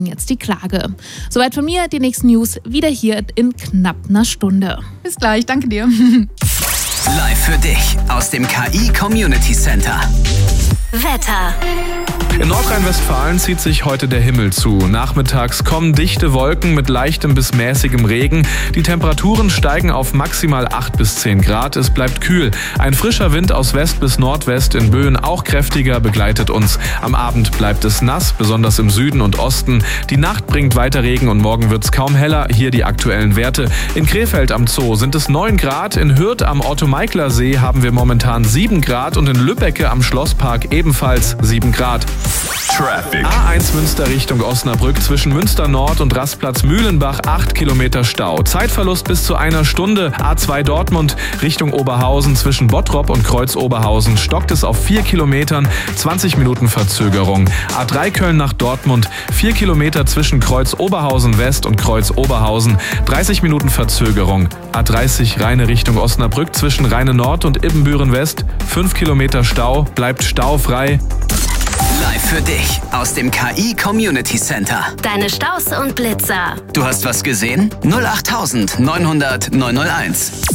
jetzt die Klage. Soweit von mir, die nächsten News wieder hier in knapp einer Stunde. Bis gleich, danke dir. Live für dich aus dem KI Community Center. Wetter. In Nordrhein-Westfalen zieht sich heute der Himmel zu. Nachmittags kommen dichte Wolken mit leichtem bis mäßigem Regen. Die Temperaturen steigen auf maximal 8 bis 10 Grad. Es bleibt kühl. Ein frischer Wind aus West bis Nordwest, in Böen auch kräftiger, begleitet uns. Am Abend bleibt es nass, besonders im Süden und Osten. Die Nacht bringt weiter Regen und morgen wird es kaum heller. Hier die aktuellen Werte. In Krefeld am Zoo sind es 9 Grad. In Hürth am Otto-Meikler-See haben wir momentan 7 Grad und in Lübbecke am Schlosspark ebenfalls 7 Grad. Traffic. A1 Münster Richtung Osnabrück zwischen Münster Nord und Rastplatz Mühlenbach 8 Kilometer Stau. Zeitverlust bis zu einer Stunde. A2 Dortmund Richtung Oberhausen zwischen Bottrop und Kreuz Oberhausen stockt es auf 4 Kilometern, 20 Minuten Verzögerung. A3 Köln nach Dortmund 4 Kilometer zwischen Kreuz Oberhausen West und Kreuz Oberhausen, 30 Minuten Verzögerung. A30 Rheine Richtung Osnabrück zwischen Rheine Nord und Ibbenbüren West 5 Kilometer Stau, bleibt staufrei. Live für dich aus dem KI Community Center. Deine Staus und Blitzer. Du hast was gesehen? 08900 901.